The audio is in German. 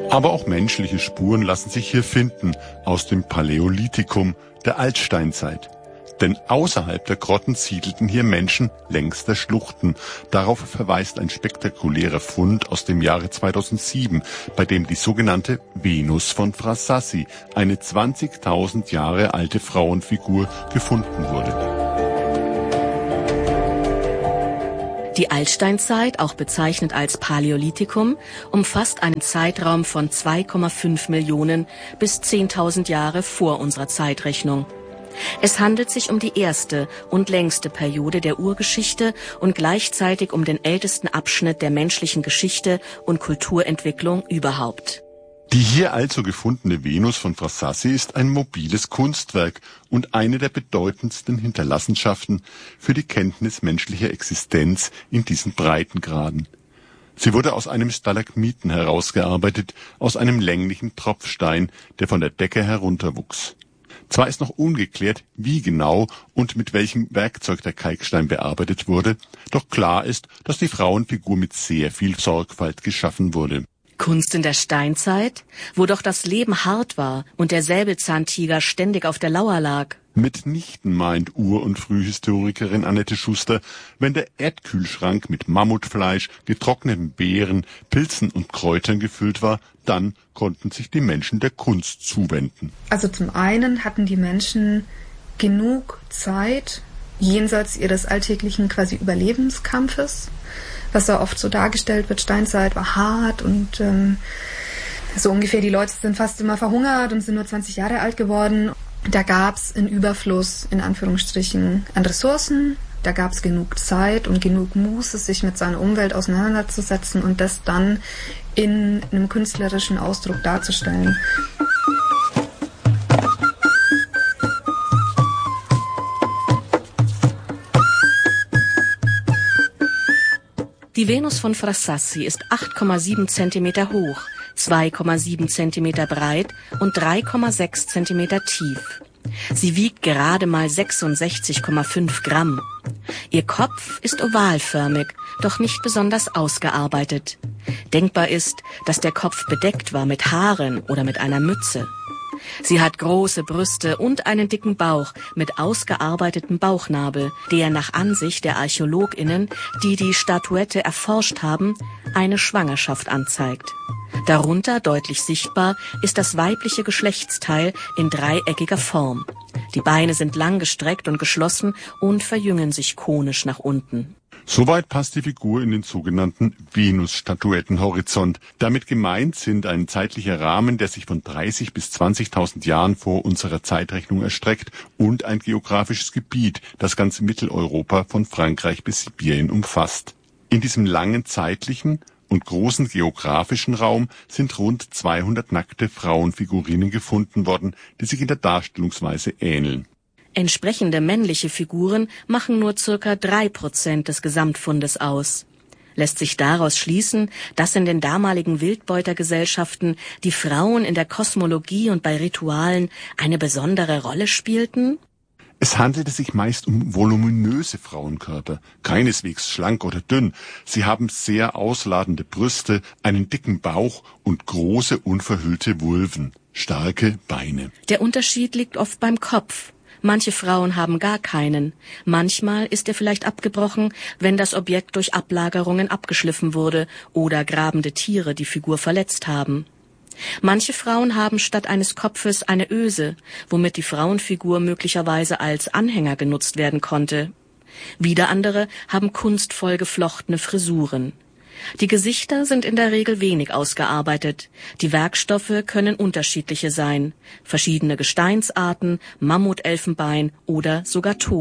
Aber auch menschliche Spuren lassen sich hier finden, aus dem Paläolithikum, der Altsteinzeit. Denn außerhalb der Grotten siedelten hier Menschen längs der Schluchten. Darauf verweist ein spektakulärer Fund aus dem Jahre 2007, bei dem die sogenannte Venus von Frassassi, eine 20.000 Jahre alte Frauenfigur, gefunden wurde. Die Altsteinzeit, auch bezeichnet als Paläolithikum, umfasst einen Zeitraum von 2,5 Millionen bis 10.000 Jahre vor unserer Zeitrechnung. Es handelt sich um die erste und längste Periode der Urgeschichte und gleichzeitig um den ältesten Abschnitt der menschlichen Geschichte und Kulturentwicklung überhaupt. Die hier also gefundene Venus von Frassassi ist ein mobiles Kunstwerk und eine der bedeutendsten Hinterlassenschaften für die Kenntnis menschlicher Existenz in diesen Breitengraden. Sie wurde aus einem Stalagmiten herausgearbeitet, aus einem länglichen Tropfstein, der von der Decke herunterwuchs. Zwar ist noch ungeklärt, wie genau und mit welchem Werkzeug der Kalkstein bearbeitet wurde, doch klar ist, dass die Frauenfigur mit sehr viel Sorgfalt geschaffen wurde. Kunst in der Steinzeit, wo doch das Leben hart war und der Säbelzahntiger ständig auf der Lauer lag. Mitnichten meint Ur- und Frühhistorikerin Annette Schuster, wenn der Erdkühlschrank mit Mammutfleisch, getrockneten Beeren, Pilzen und Kräutern gefüllt war, dann konnten sich die Menschen der Kunst zuwenden. Also zum einen hatten die Menschen genug Zeit, jenseits ihres alltäglichen quasi Überlebenskampfes, was da oft so dargestellt wird, Steinzeit war hart und so ungefähr die Leute sind fast immer verhungert und sind nur 20 Jahre alt geworden. Da gab's einen Überfluss, in Anführungsstrichen, an Ressourcen, da gab's genug Zeit und genug Muße, sich mit seiner Umwelt auseinanderzusetzen und das dann in einem künstlerischen Ausdruck darzustellen. Die Venus von Frassassi ist 8,7 Zentimeter hoch, 2,7 Zentimeter breit und 3,6 Zentimeter tief. Sie wiegt gerade mal 66,5 Gramm. Ihr Kopf ist ovalförmig, doch nicht besonders ausgearbeitet. Denkbar ist, dass der Kopf bedeckt war mit Haaren oder mit einer Mütze. Sie hat große Brüste und einen dicken Bauch mit ausgearbeitetem Bauchnabel, der nach Ansicht der ArchäologInnen, die die Statuette erforscht haben, eine Schwangerschaft anzeigt. Darunter deutlich sichtbar ist das weibliche Geschlechtsteil in dreieckiger Form. Die Beine sind langgestreckt und geschlossen und verjüngen sich konisch nach unten. Soweit passt die Figur in den sogenannten Venus-Statuettenhorizont. Damit gemeint sind ein zeitlicher Rahmen, der sich von 30 bis 20.000 Jahren vor unserer Zeitrechnung erstreckt und ein geografisches Gebiet, das ganz Mitteleuropa von Frankreich bis Sibirien umfasst. In diesem langen zeitlichen und großen geografischen Raum sind rund 200 nackte Frauenfigurinen gefunden worden, die sich in der Darstellungsweise ähneln. Entsprechende männliche Figuren machen nur ca. 3% des Gesamtfundes aus. Lässt sich daraus schließen, dass in den damaligen Wildbeutergesellschaften die Frauen in der Kosmologie und bei Ritualen eine besondere Rolle spielten? Es handelte sich meist um voluminöse Frauenkörper, keineswegs schlank oder dünn. Sie haben sehr ausladende Brüste, einen dicken Bauch und große unverhüllte Vulven, starke Beine. Der Unterschied liegt oft beim Kopf. Manche Frauen haben gar keinen. Manchmal ist er vielleicht abgebrochen, wenn das Objekt durch Ablagerungen abgeschliffen wurde oder grabende Tiere die Figur verletzt haben. Manche Frauen haben statt eines Kopfes eine Öse, womit die Frauenfigur möglicherweise als Anhänger genutzt werden konnte. Wieder andere haben kunstvoll geflochtene Frisuren. Die Gesichter sind in der Regel wenig ausgearbeitet. Die Werkstoffe können unterschiedliche sein. Verschiedene Gesteinsarten, Mammutelfenbein oder sogar Ton.